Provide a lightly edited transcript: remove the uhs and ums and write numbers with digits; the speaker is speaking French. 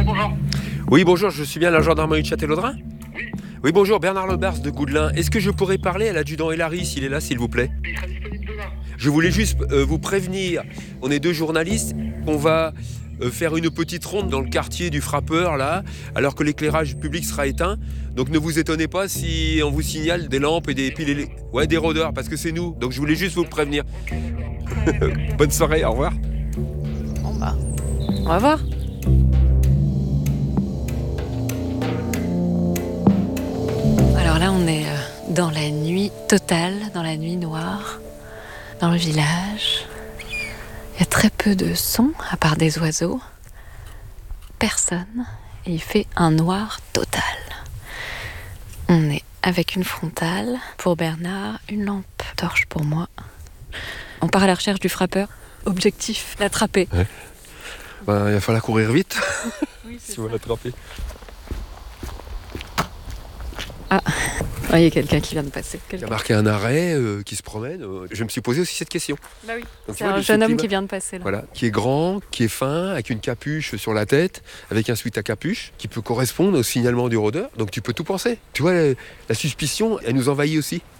bonjour. Oui, bonjour, je suis bien à la gendarmerie de Châtellerault. Oui, Oui, bonjour, Bernard Lebars de Goudelin. Est-ce que je pourrais parler à l'adjudant Hilary, s'il est là, s'il vous plaît? il sera disponible demain. Je voulais juste vous prévenir, on est deux journalistes, on va faire une petite ronde dans le quartier du Frappeur, là, alors que l'éclairage public sera éteint. Donc ne vous étonnez pas si on vous signale des lampes et des piles, ouais, des rôdeurs, parce que c'est nous. Donc je voulais juste vous le prévenir. Bonne soirée, au revoir. Bon bah, on va voir. Alors là, on est dans la nuit totale, dans la nuit noire, dans le village. Il y a très peu de sons, à part des oiseaux. Personne. Et il fait un noir total. On est avec une frontale pour Bernard, une lampe torche pour moi. On part à la recherche du frappeur. Objectif, l'attraper. Ouais. Ben, il va falloir courir vite Oui, si vous l'attrapez. Ah, il y a quelqu'un qui vient de passer. Il a marqué un arrêt qui se promène. Je me suis posé aussi cette question. Bah oui. Donc, tu C'est vois, un le jeune homme type, qui vient de passer là. voilà, qui est grand, qui est fin, avec une capuche sur la tête, avec un sweat à capuche, qui peut correspondre au signalement du rôdeur. Donc tu peux tout penser. Tu vois, la suspicion, elle nous envahit aussi.